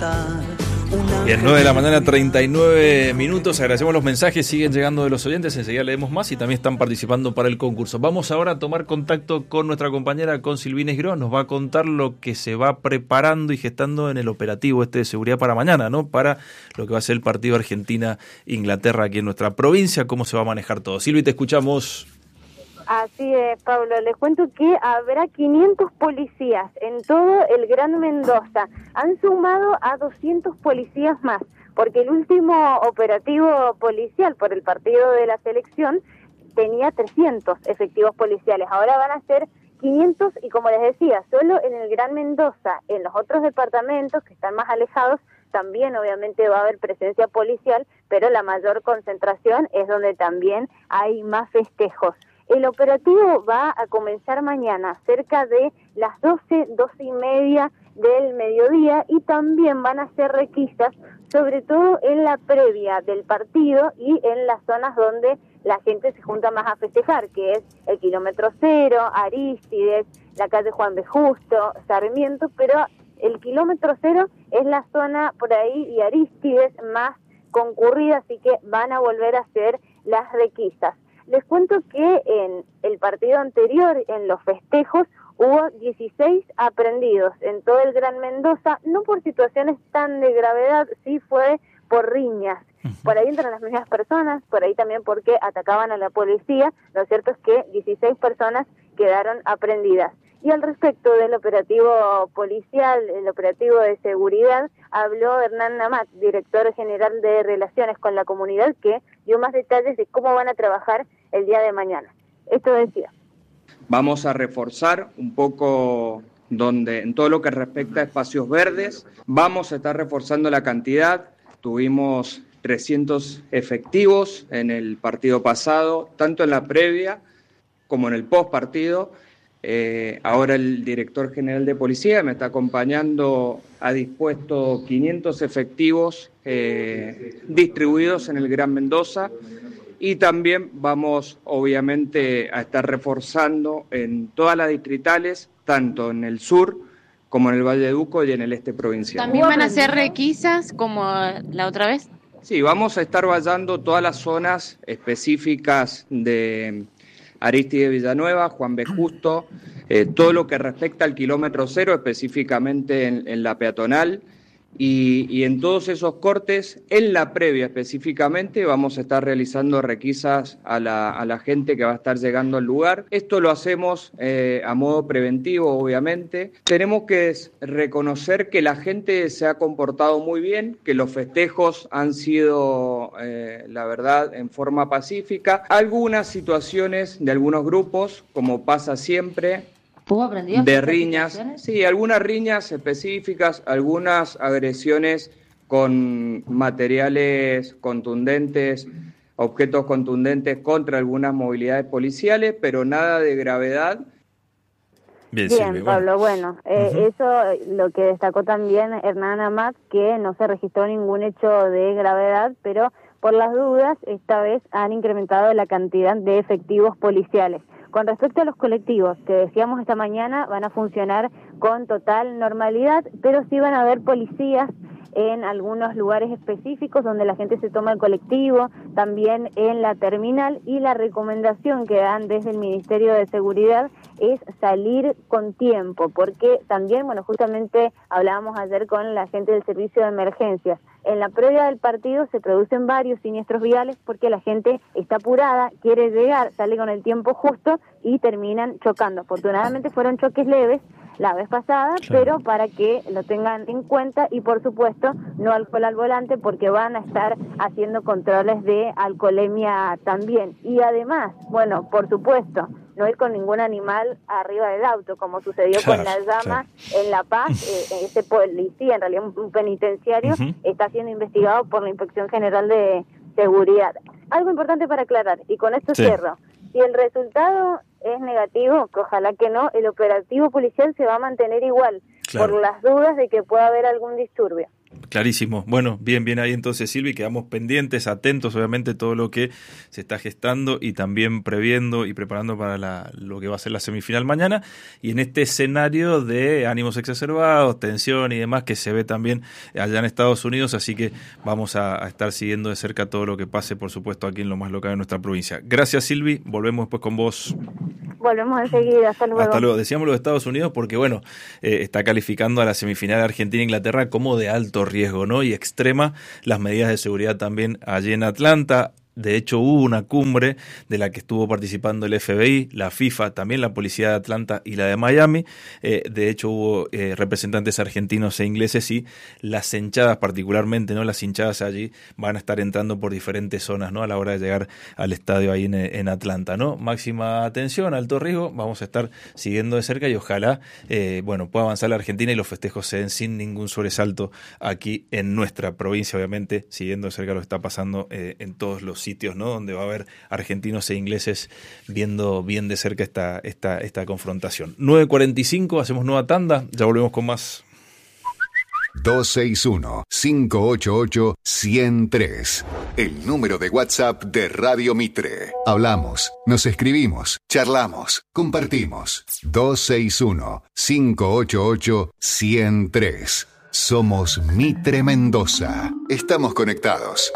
Bien, 9 de la mañana, 39 minutos. Agradecemos los mensajes, siguen llegando de los oyentes. Enseguida leemos más y también están participando para el concurso. Vamos ahora a tomar contacto con nuestra compañera, con Silvina Esgro. Nos va a contar lo que se va preparando y gestando en el operativo de seguridad para mañana, ¿no? Para lo que va a ser el partido Argentina-Inglaterra aquí en nuestra provincia, cómo se va a manejar todo. Silvi, te escuchamos. Así es, Pablo. Les cuento que habrá 500 policías en todo el Gran Mendoza. Han sumado a 200 policías más, porque el último operativo policial por el partido de la selección tenía 300 efectivos policiales. Ahora van a ser 500 y, como les decía, solo en el Gran Mendoza. En los otros departamentos que están más alejados también obviamente va a haber presencia policial, pero la mayor concentración es donde también hay más festejos. El operativo va a comenzar mañana, cerca de las 12 y media del mediodía, y también van a hacer requisas, sobre todo en la previa del partido y en las zonas donde la gente se junta más a festejar, que es el kilómetro 0, Arístides, la calle Juan B. Justo, Sarmiento, pero el kilómetro 0 es la zona por ahí y Arístides más concurrida, así que van a volver a hacer las requisas. Les cuento que en el partido anterior, en los festejos, hubo 16 aprehendidos en todo el Gran Mendoza, no por situaciones tan de gravedad, sí fue por riñas. Por ahí entran las mismas personas, por ahí también porque atacaban a la policía. Lo cierto es que 16 personas quedaron aprehendidas. Y al respecto del operativo policial, el operativo de seguridad, habló Hernán Amat, director general de Relaciones con la Comunidad, que dio más detalles de cómo van a trabajar el día de mañana. Esto decía. Vamos a reforzar un poco en todo lo que respecta a espacios verdes. Vamos a estar reforzando la cantidad. Tuvimos 300 efectivos en el partido pasado, tanto en la previa como en el post partido. Ahora el director general de policía me está acompañando, ha dispuesto 500 efectivos distribuidos en el Gran Mendoza, y también vamos obviamente a estar reforzando en todas las distritales, tanto en el sur como en el Valle de Uco y en el este provincial. ¿También van a hacer requisas como la otra vez? Sí, vamos a estar vallando todas las zonas específicas de Arístides Villanueva, Juan B. Justo, todo lo que respecta al kilómetro 0, específicamente en la peatonal, y en todos esos cortes, en la previa específicamente, vamos a estar realizando requisas a la gente que va a estar llegando al lugar. Esto lo hacemos a modo preventivo, obviamente. Tenemos que reconocer que la gente se ha comportado muy bien, que los festejos han sido, la verdad, en forma pacífica. Algunas situaciones de algunos grupos, como pasa siempre, de riñas, sí, algunas riñas específicas, algunas agresiones con materiales contundentes, objetos contundentes contra algunas movilidades policiales, pero nada de gravedad. Bien, Pablo, bueno, eso lo que destacó también Hernán Amat, que no se registró ningún hecho de gravedad, pero por las dudas esta vez han incrementado la cantidad de efectivos policiales. Con respecto a los colectivos, que decíamos esta mañana, van a funcionar con total normalidad, pero sí van a haber policías en algunos lugares específicos donde la gente se toma el colectivo, también en la terminal, y la recomendación que dan desde el Ministerio de Seguridad es salir con tiempo, porque también, bueno, justamente hablábamos ayer con la gente del servicio de emergencias. En la previa del partido se producen varios siniestros viales porque la gente está apurada, quiere llegar, sale con el tiempo justo y terminan chocando. Afortunadamente fueron choques leves la vez pasada, claro, pero para que lo tengan en cuenta, y por supuesto no alcohol al volante, porque van a estar haciendo controles de alcoholemia también. Y además, bueno, por supuesto, no ir con ningún animal arriba del auto, como sucedió con la llama en La Paz. Ese policía, en realidad un penitenciario, está siendo investigado por la Inspección General de Seguridad. Algo importante para aclarar, y con esto cierro: si el resultado es negativo, que ojalá que no, el operativo policial se va a mantener igual, por las dudas de que pueda haber algún disturbio. Clarísimo. Bueno, bien ahí entonces, Silvi, quedamos pendientes, atentos obviamente todo lo que se está gestando y también previendo y preparando para lo que va a ser la semifinal mañana, y en este escenario de ánimos exacerbados, tensión y demás que se ve también allá en Estados Unidos, así que vamos a estar siguiendo de cerca todo lo que pase, por supuesto, aquí en lo más local de nuestra provincia. Gracias, Silvi, volvemos después con vos. Volvemos enseguida, hasta luego. Hasta luego. Decíamos lo de Estados Unidos porque, bueno, está calificando a la semifinal Argentina-Inglaterra como de alto riesgo, ¿no? Y extrema las medidas de seguridad también allí en Atlanta. De hecho, hubo una cumbre de la que estuvo participando el FBI, la FIFA, también la Policía de Atlanta y la de Miami. De hecho, hubo representantes argentinos e ingleses, y las hinchadas particularmente, ¿no? Las hinchadas allí van a estar entrando por diferentes zonas, ¿no? A la hora de llegar al estadio ahí en Atlanta, ¿no? Máxima atención, alto riesgo. Vamos a estar siguiendo de cerca y ojalá, pueda avanzar la Argentina y los festejos se den sin ningún sobresalto aquí en nuestra provincia, obviamente, siguiendo de cerca lo que está pasando en todos los sitios, ¿no? Donde va a haber argentinos e ingleses viendo bien de cerca esta confrontación. 9:45, hacemos nueva tanda, ya volvemos con más. 261-588-103. El número de WhatsApp de Radio Mitre. Hablamos, nos escribimos, charlamos, compartimos. 261-588-103. Somos Mitre Mendoza. Estamos conectados.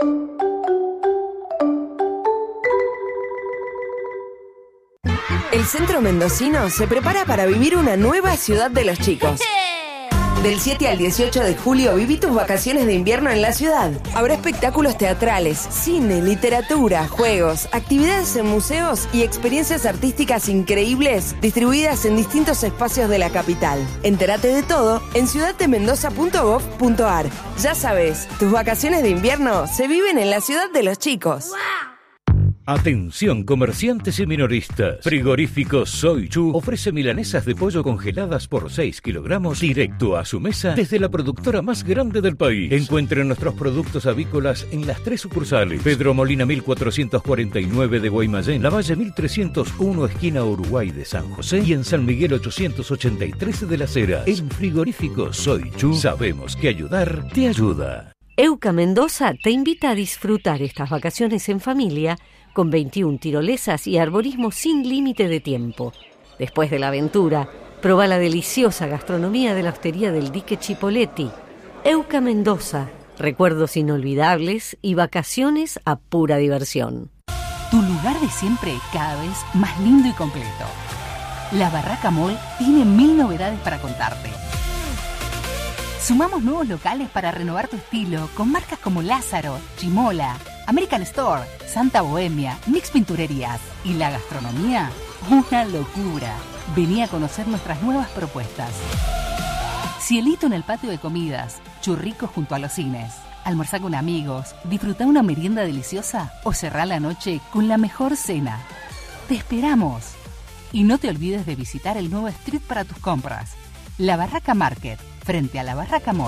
El centro mendocino se prepara para vivir una nueva ciudad de los chicos. Del 7 al 18 de julio viví tus vacaciones de invierno en la ciudad. Habrá espectáculos teatrales, cine, literatura, juegos, actividades en museos y experiencias artísticas increíbles distribuidas en distintos espacios de la capital. Entérate de todo en ciudaddemendoza.gov.ar. Ya sabes, tus vacaciones de invierno se viven en la ciudad de los chicos. Atención comerciantes y minoristas. Frigorífico Soy Chu ofrece milanesas de pollo congeladas por 6 kilogramos directo a su mesa desde la productora más grande del país. Encuentren nuestros productos avícolas en las 3 sucursales: Pedro Molina 1449 de Guaymallén, Lavalle 1301 esquina Uruguay de San José y en San Miguel 883 de Las Heras. En Frigorífico Soy Chu sabemos que ayudar te ayuda. Euca Mendoza te invita a disfrutar estas vacaciones en familia con 21 tirolesas y arborismo sin límite de tiempo. Después de la aventura, proba la deliciosa gastronomía de la hostería del Dique Chipoleti. Euca Mendoza, recuerdos inolvidables y vacaciones a pura diversión. Tu lugar de siempre cada vez más lindo y completo. La Barraca Mall tiene 1000 novedades para contarte. Sumamos nuevos locales para renovar tu estilo con marcas como Lázaro, Chimola, American Store, Santa Bohemia, Mix Pinturerías y la gastronomía, una locura. Vení a conocer nuestras nuevas propuestas. Cielito en el patio de comidas, churricos junto a los cines. Almorzá con amigos, disfrutá una merienda deliciosa o cerrá la noche con la mejor cena. ¡Te esperamos! Y no te olvides de visitar el nuevo street para tus compras. La Barraca Market, frente a la Barraca Mall.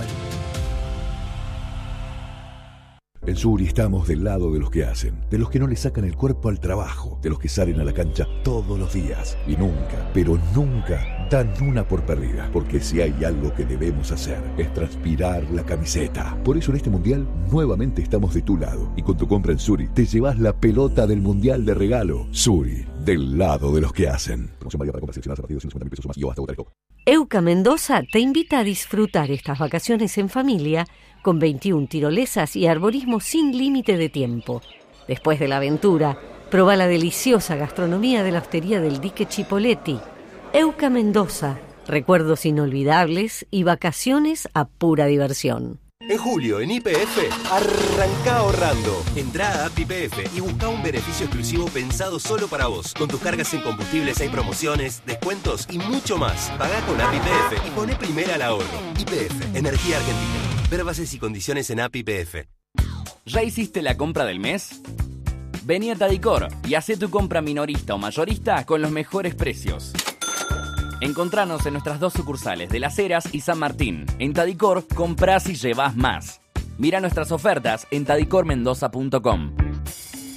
En Suri estamos del lado de los que hacen, de los que no le sacan el cuerpo al trabajo, de los que salen a la cancha todos los días y nunca, pero nunca dan una por perdida, porque si hay algo que debemos hacer es transpirar la camiseta. Por eso en este mundial nuevamente estamos de tu lado y con tu compra en Suri te llevas la pelota del mundial de regalo. Suri, del lado de los que hacen. Promoción válida para compras seleccionadas a partir de 250.000 pesos o más y o hasta votar el copo. Euca Mendoza te invita a disfrutar estas vacaciones en familia con 21 tirolesas y arborismo sin límite de tiempo. Después de la aventura, proba la deliciosa gastronomía de la hostería del Dique Chipoleti. Euca Mendoza, recuerdos inolvidables y vacaciones a pura diversión. En julio, en YPF, arranca ahorrando. Entrá a App YPF y busca un beneficio exclusivo pensado solo para vos. Con tus cargas en combustibles hay promociones, descuentos y mucho más. Pagá con App YPF y poné primera al ahorro. YPF, Energía Argentina. Ver bases y condiciones en App YPF. ¿Ya hiciste la compra del mes? Vení a Tadicor y hacé tu compra minorista o mayorista con los mejores precios. Encontranos en nuestras 2 sucursales de Las Heras y San Martín. En Tadicor, comprás y llevás más. Mira nuestras ofertas en tadicormendoza.com.